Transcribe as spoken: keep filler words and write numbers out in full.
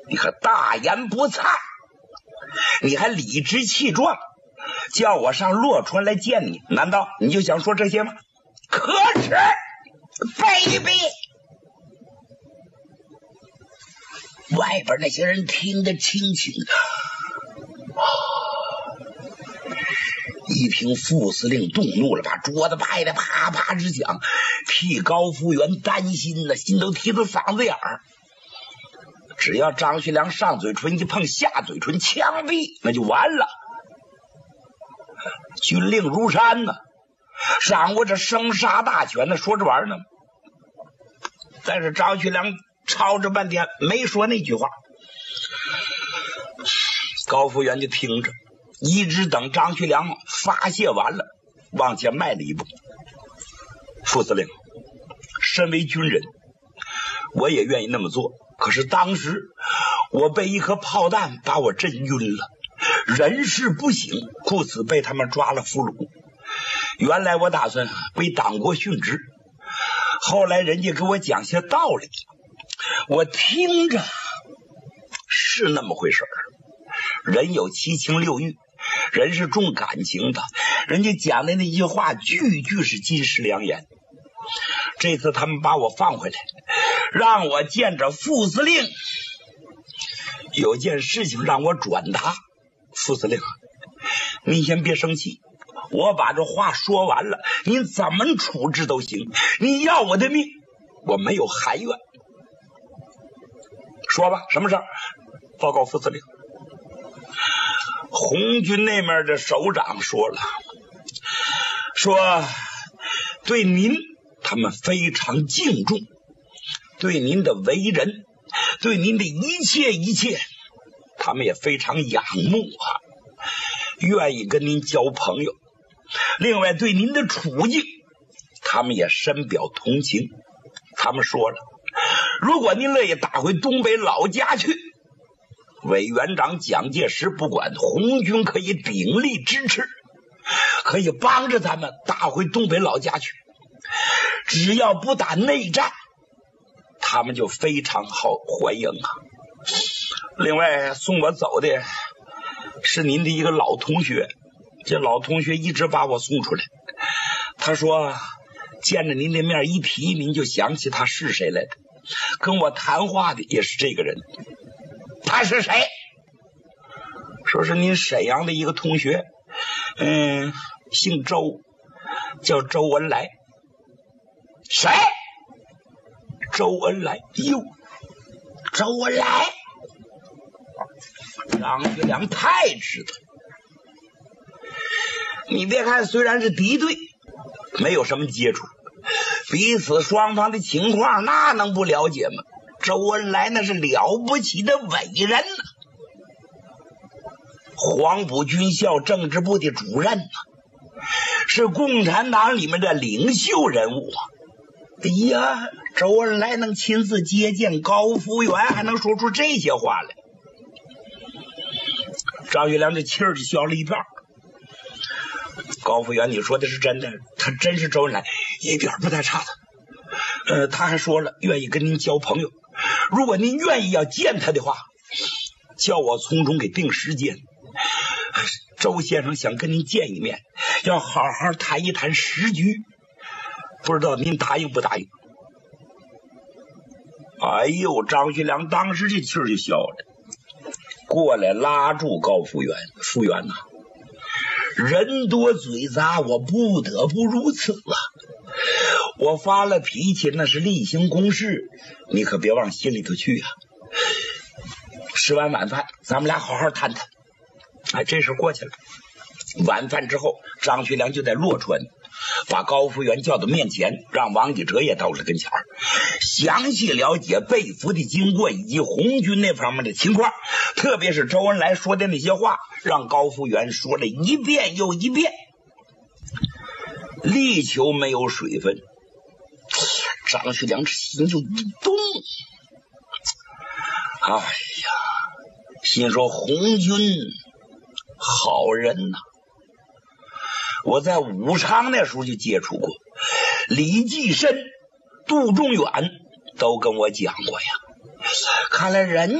你可大言不惭，你还理直气壮叫我上洛川来见你，难道你就想说这些吗？可耻，卑鄙！外边那些人听得清清的。一听副司令动怒了，把桌子拍得啪啪直响，替高福元担心呢，心都提到嗓子眼儿。只要张学良上嘴唇一碰下嘴唇，枪毙那就完了。军令如山呢，掌握着生杀大权呢，说着玩呢。但是张学良吵着半天没说那句话，高福元就听着，一直等张学良发泄完了，往前迈了一步。副司令，身为军人，我也愿意那么做，可是当时我被一颗炮弹把我震晕了，人事不省，故此被他们抓了俘虏。原来我打算为党国殉职，后来人家给我讲些道理，我听着是那么回事儿。人有七情六欲，人是重感情的，人家讲的那句话句句是金石良言。这次他们把我放回来，让我见着副司令，有件事情让我转达。副司令，您先别生气，我把这话说完了，您怎么处置都行，你要我的命我没有含怨。说吧，什么事儿？报告副司令。红军那边的首长说了，说对您他们非常敬重，对您的为人，对您的一切一切他们也非常仰慕啊，愿意跟您交朋友。另外对您的处境他们也深表同情，他们说了，如果您乐意打回东北老家去，委员长蒋介石不管，红军可以鼎力支持，可以帮着咱们打回东北老家去，只要不打内战，他们就非常好欢迎啊。另外送我走的是您的一个老同学，这老同学一直把我送出来，他说见着您的面一提您就想起他是谁来的，跟我谈话的也是这个人。他是谁？说是您沈阳的一个同学，嗯，姓周，叫周恩来。谁？周恩来。哟，周恩来，张学良太知道。你别看虽然是敌对，没有什么接触，彼此双方的情况那能不了解吗？周恩来那是了不起的伟人呢、啊，黄埔军校政治部的主任呢、啊，是共产党里面的领袖人物啊。哎呀，周恩来能亲自接见高福元，还能说出这些话来，张学良这气儿就消了一半。高福元，你说的是真的，他真是周恩来，一点不带差的。呃，他还说了愿意跟您交朋友，如果您愿意要见他的话，叫我从中给定时间。周先生想跟您见一面，要好好谈一谈时局，不知道您答应不答应？哎呦，张学良当时这气儿就消了，过来拉住高福元，福元呐、啊，人多嘴杂，我不得不如此啊。我发了脾气那是例行公事，你可别往心里头去啊。吃完晚饭咱们俩好好谈谈。哎，这事过去了。晚饭之后，张学良就在洛川把高福元叫到面前，让王以哲也到了跟前儿，详细了解被俘的经过以及红军那方面的情况，特别是周恩来说的那些话，让高福元说了一遍又一遍，力求没有水分。张学良心就一动，哎呀，心说红军好人呐、啊！我在武昌那时候就接触过，李济深、杜仲远都跟我讲过呀。看来人